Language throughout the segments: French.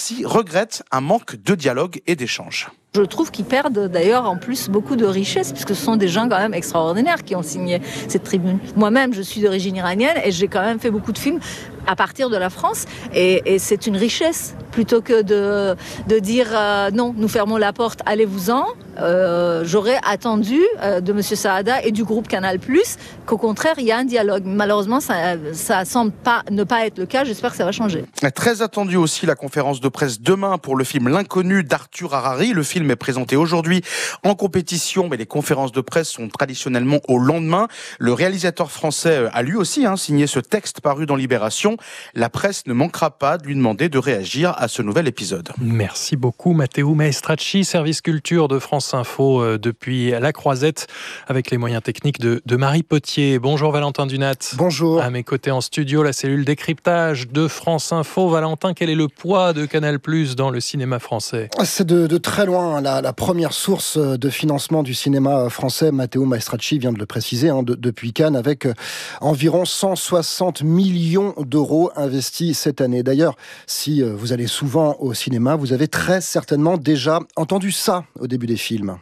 Messi regrette un manque de dialogue et d'échange. Je trouve qu'ils perdent d'ailleurs en plus beaucoup de richesse, puisque ce sont des gens quand même extraordinaires qui ont signé cette tribune. Moi-même, je suis d'origine iranienne et j'ai quand même fait beaucoup de films à partir de la France, et c'est une richesse, plutôt que de dire non, nous fermons la porte, allez-vous-en. J'aurais attendu de M. Saada et du groupe Canal+, qu'au contraire, il y a un dialogue. Malheureusement, ça semble ne pas être le cas. J'espère que ça va changer. Très attendu aussi la conférence de presse demain pour le film L'Inconnu d'Arthur Harari. Le film est présenté aujourd'hui en compétition, mais les conférences de presse sont traditionnellement au lendemain. Le réalisateur français a lui aussi signé ce texte paru dans Libération. La presse ne manquera pas de lui demander de réagir à ce nouvel épisode. Merci beaucoup Matteo Maestracci, service culture de France Info depuis la Croisette, avec les moyens techniques de Marie Potier. Bonjour Valentin Dunat. Bonjour. À mes côtés en studio, la cellule décryptage de France Info. Valentin, quel est le poids de Canal+ dans le cinéma français ? C'est de très loin la première source de financement du cinéma français. Matteo Maestracci vient de le préciser depuis Cannes, avec environ 160 millions d'euros investis cette année. D'ailleurs, si vous allez souvent au cinéma, vous avez très certainement déjà entendu ça au début des films.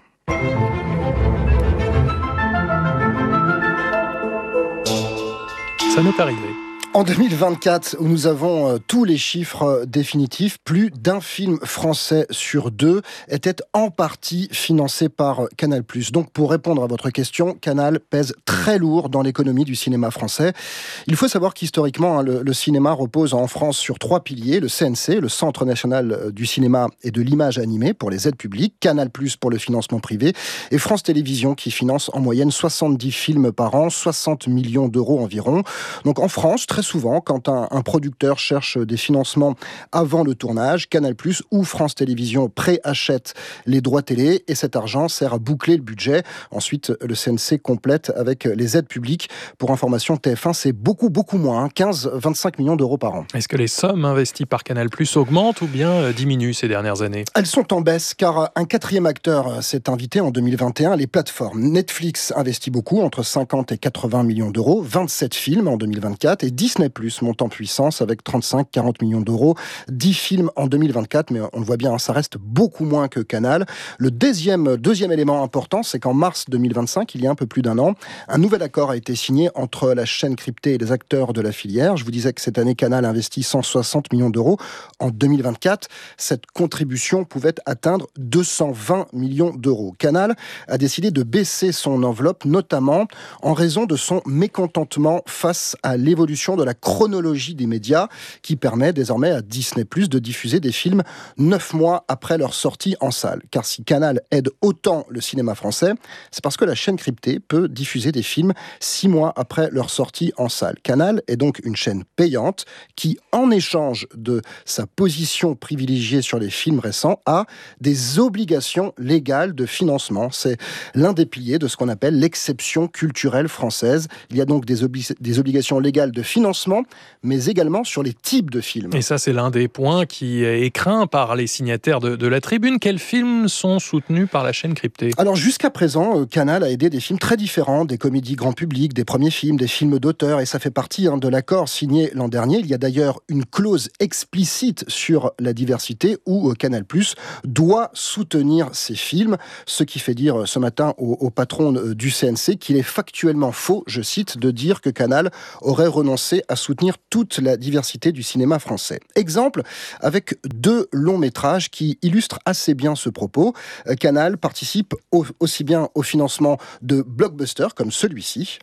Ça m'est arrivé. En 2024, où nous avons tous les chiffres définitifs, plus d'un film français sur deux était en partie financé par Canal+. Donc, pour répondre à votre question, Canal pèse très lourd dans l'économie du cinéma français. Il faut savoir qu'historiquement, le cinéma repose en France sur 3 piliers. Le CNC, le Centre national du cinéma et de l'image animée pour les aides publiques, Canal+ pour le financement privé, et France Télévisions qui finance en moyenne 70 films par an, 60 millions d'euros environ. Donc en France, très souvent, quand un producteur cherche des financements avant le tournage, Canal+ ou France Télévisions préachètent les droits télé et cet argent sert à boucler le budget. Ensuite, le CNC complète avec les aides publiques. Pour information, TF1, c'est beaucoup moins, 15-25 millions d'euros par an. Est-ce que les sommes investies par Canal+ augmentent ou bien diminuent ces dernières années ? Elles sont en baisse car un quatrième acteur s'est invité en 2021, les plateformes. Netflix investit beaucoup, entre 50 et 80 millions d'euros, 27 films en 2024 et Disney+ monte en puissance avec 35-40 millions d'euros, 10 films en 2024, mais on le voit bien, ça reste beaucoup moins que Canal. Le deuxième élément important, c'est qu'en mars 2025, il y a un peu plus d'un an, un nouvel accord a été signé entre la chaîne cryptée et les acteurs de la filière. Je vous disais que cette année, Canal investit 160 millions d'euros. En 2024, cette contribution pouvait atteindre 220 millions d'euros. Canal a décidé de baisser son enveloppe, notamment en raison de son mécontentement face à l'évolution de la chronologie des médias qui permet désormais à Disney+ de diffuser des films 9 mois après leur sortie en salle. Car si Canal aide autant le cinéma français, c'est parce que la chaîne cryptée peut diffuser des films 6 mois après leur sortie en salle. Canal est donc une chaîne payante qui, en échange de sa position privilégiée sur les films récents, a des obligations légales de financement. C'est l'un des piliers de ce qu'on appelle l'exception culturelle française. Il y a donc des obligations légales de financement, mais également sur les types de films. Et ça, c'est l'un des points qui est craint par les signataires de la tribune. Quels films sont soutenus par la chaîne cryptée ? Alors, jusqu'à présent, Canal a aidé des films très différents, des comédies grand public, des premiers films, des films d'auteur, et ça fait partie de l'accord signé l'an dernier. Il y a d'ailleurs une clause explicite sur la diversité où Canal+ doit soutenir ces films, ce qui fait dire ce matin au patron du CNC qu'il est factuellement faux, je cite, de dire que Canal aurait renoncé à soutenir toute la diversité du cinéma français. Exemple, avec 2 longs métrages qui illustrent assez bien ce propos. Canal participe aussi bien au financement de blockbusters comme celui-ci.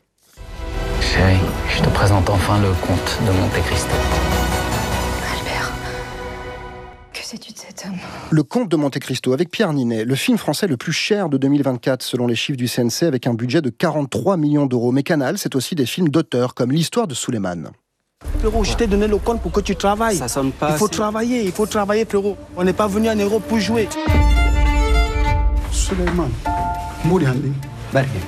Chérie, je te présente enfin le comte de Monte Cristo. Albert, que sais-tu de cet homme ? Le Comte de Monte Cristo avec Pierre Ninet, le film français le plus cher de 2024 selon les chiffres du CNC, avec un budget de 43 millions d'euros. Mais Canal, c'est aussi des films d'auteur comme l'histoire de Souleymane. Frérot, je t'ai donné le compte pour que tu travailles. Ça sonne pas. Il faut travailler frérot. On n'est pas venu en Europe pour jouer. Souleymane, Mouriandi.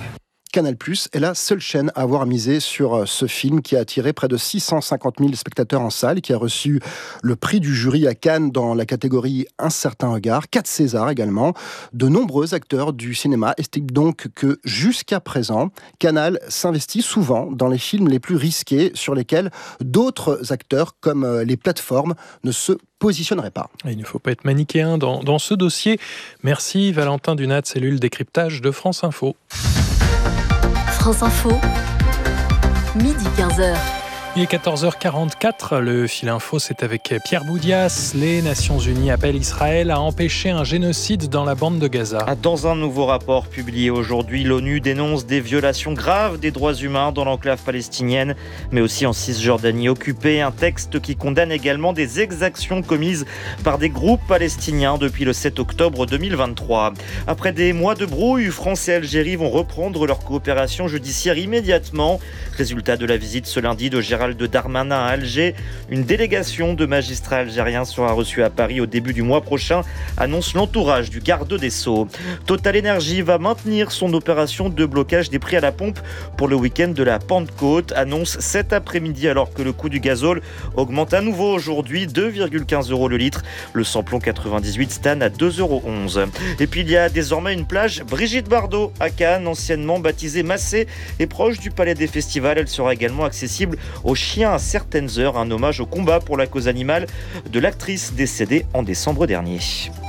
Canal+ est la seule chaîne à avoir misé sur ce film qui a attiré près de 650 000 spectateurs en salle, qui a reçu le prix du jury à Cannes dans la catégorie Un certain regard, 4 Césars également. De nombreux acteurs du cinéma estiment donc que jusqu'à présent, Canal s'investit souvent dans les films les plus risqués sur lesquels d'autres acteurs comme les plateformes ne se positionneraient pas. Il ne faut pas être manichéen dans ce dossier. Merci Valentin Dunat, cellule décryptage de France Info. France Info, midi 15h. Il est 14h44, le fil info, c'est avec Pierre Boudias. Les Nations Unies appellent Israël à empêcher un génocide dans la bande de Gaza. Dans un nouveau rapport publié aujourd'hui, l'ONU dénonce des violations graves des droits humains dans l'enclave palestinienne, mais aussi en Cisjordanie occupée. Un texte qui condamne également des exactions commises par des groupes palestiniens depuis le 7 octobre 2023. Après des mois de brouille, France et Algérie vont reprendre leur coopération judiciaire immédiatement. Résultat de la visite ce lundi de Gérald Darmanin à Alger. Une délégation de magistrats algériens sera reçue à Paris au début du mois prochain, annonce l'entourage du garde des Sceaux. Total Energy va maintenir son opération de blocage des prix à la pompe pour le week-end de la Pentecôte, annonce cet après-midi alors que le coût du gazole augmente à nouveau aujourd'hui, 2,15 € le litre. Le samplon 98 stagne à 2,11 €. Et puis il y a désormais une plage Brigitte Bardot à Cannes, anciennement baptisée Massé et proche du Palais des Festivals. Elle sera également accessible aux chiens à certaines heures, un hommage au combat pour la cause animale de l'actrice décédée en décembre dernier.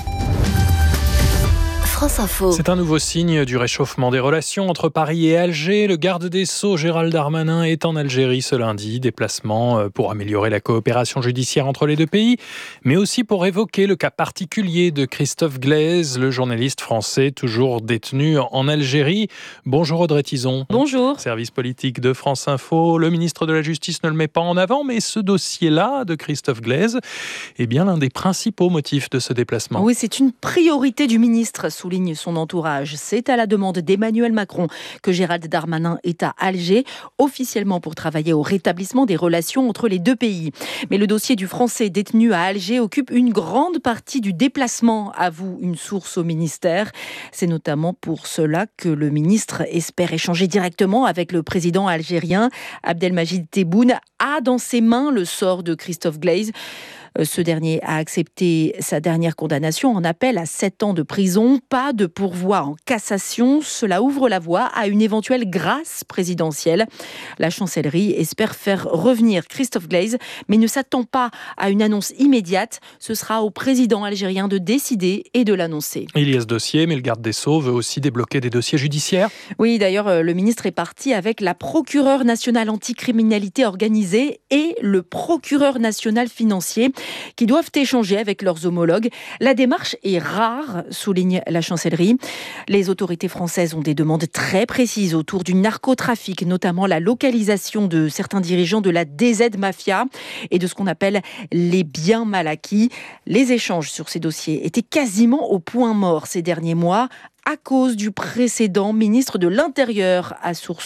France Info. C'est un nouveau signe du réchauffement des relations entre Paris et Alger. Le garde des Sceaux, Gérald Darmanin, est en Algérie ce lundi. Déplacement pour améliorer la coopération judiciaire entre les deux pays, mais aussi pour évoquer le cas particulier de Christophe Glaise, le journaliste français toujours détenu en Algérie. Bonjour Audrey Tizon. Bonjour. Service politique de France Info. Le ministre de la Justice ne le met pas en avant, mais ce dossier-là de Christophe Glaise est bien l'un des principaux motifs de ce déplacement. Oui, c'est une priorité du ministre, souligne son entourage. C'est à la demande d'Emmanuel Macron que Gérald Darmanin est à Alger, officiellement pour travailler au rétablissement des relations entre les deux pays. Mais le dossier du Français détenu à Alger occupe une grande partie du déplacement, avoue une source au ministère. C'est notamment pour cela que le ministre espère échanger directement avec le président algérien. Abdelmajid Tebboune a dans ses mains le sort de Christophe Glaise. Ce dernier a accepté sa dernière condamnation en appel à 7 ans de prison. Pas de pourvoi en cassation. Cela ouvre la voie à une éventuelle grâce présidentielle. La chancellerie espère faire revenir Christophe Glaise, mais ne s'attend pas à une annonce immédiate. Ce sera au président algérien de décider et de l'annoncer. Il y a ce dossier, mais le garde des Sceaux veut aussi débloquer des dossiers judiciaires. Oui, d'ailleurs, le ministre est parti avec la procureure nationale anticriminalité organisée et le procureur national financier qui doivent échanger avec leurs homologues. La démarche est rare, souligne la chancellerie. Les autorités françaises ont des demandes très précises autour du narcotrafic, notamment la localisation de certains dirigeants de la DZ Mafia et de ce qu'on appelle les biens mal acquis. Les échanges sur ces dossiers étaient quasiment au point mort ces derniers mois, à cause du précédent ministre de l'Intérieur, assure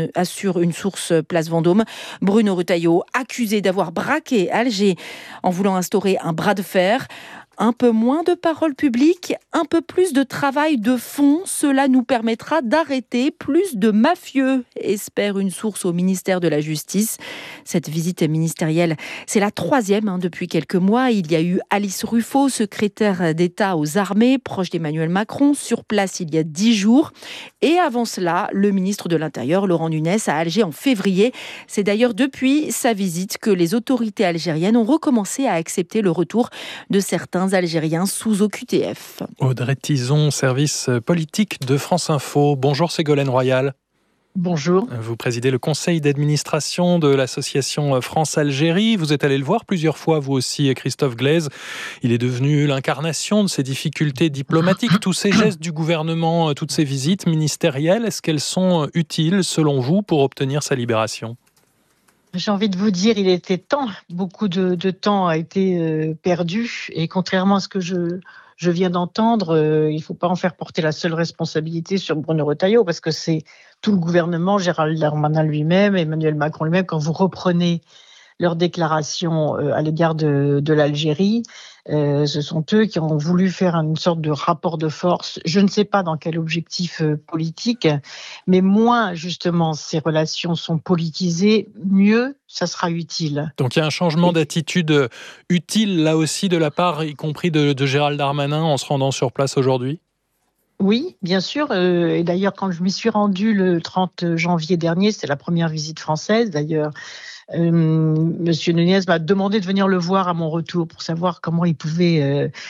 une source Place Vendôme, Bruno Retailleau, accusé d'avoir braqué Alger en voulant instaurer un bras de fer. Un peu moins de paroles publiques, un peu plus de travail de fond. Cela nous permettra d'arrêter plus de mafieux, espère une source au ministère de la Justice. Cette visite ministérielle, c'est la 3e depuis quelques mois. Il y a eu Alice Ruffo, secrétaire d'État aux armées, proche d'Emmanuel Macron, sur place il y a 10 jours. Et avant cela, le ministre de l'Intérieur, Laurent Nunez, à Alger en février. C'est d'ailleurs depuis sa visite que les autorités algériennes ont recommencé à accepter le retour de certains Algériens sous OQTF. Audrey Tizon, service politique de France Info. Bonjour Ségolène Royal. Bonjour. Vous présidez le conseil d'administration de l'association France-Algérie. Vous êtes allé le voir plusieurs fois, vous aussi, Christophe Glaise. Il est devenu l'incarnation de ces difficultés diplomatiques. Tous ces gestes du gouvernement, toutes ces visites ministérielles, est-ce qu'elles sont utiles, selon vous, pour obtenir sa libération ? J'ai envie de vous dire, il était temps. Beaucoup de temps a été perdu. Et contrairement à ce que je viens d'entendre, il ne faut pas en faire porter la seule responsabilité sur Bruno Retailleau, parce que c'est tout le gouvernement, Gérald Darmanin lui-même, Emmanuel Macron lui-même. Quand vous reprenez leur déclaration à l'égard de l'Algérie. Ce sont eux qui ont voulu faire une sorte de rapport de force. Je ne sais pas dans quel objectif politique, mais moins justement ces relations sont politisées, mieux ça sera utile. Donc il y a un changement d'attitude utile là aussi de la part, y compris de Gérald Darmanin en se rendant sur place aujourd'hui ? Oui, bien sûr. Et d'ailleurs, quand je m'y suis rendue le 30 janvier dernier, c'était la première visite française d'ailleurs, Monsieur Nunez m'a demandé de venir le voir à mon retour pour savoir comment il pouvait